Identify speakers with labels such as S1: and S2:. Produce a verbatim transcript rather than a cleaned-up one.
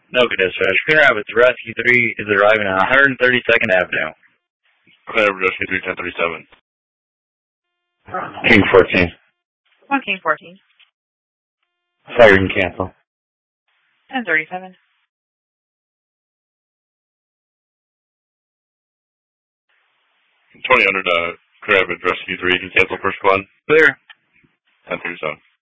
S1: No good dispatch. Clear Rapids Rescue three is arriving on one thirty-second Avenue.
S2: Clear Rapids Rescue three, ten thirty-seven.
S1: King fourteen.
S3: One King fourteen.
S1: Siren cancel.
S3: ten thirty-seven.
S2: twenty hundred, uh, Clear Rapids Rescue three, can cancel first squad.
S1: Clear.
S2: ten thirty-seven.